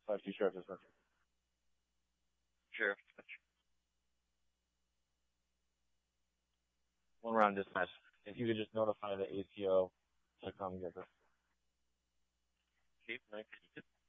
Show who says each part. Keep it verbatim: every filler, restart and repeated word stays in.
Speaker 1: five two Sheriff Dispatch.
Speaker 2: Sheriff.
Speaker 1: One round dispatch. If you could just notify the A T O to come get this.
Speaker 2: Chief, nine fifty-two.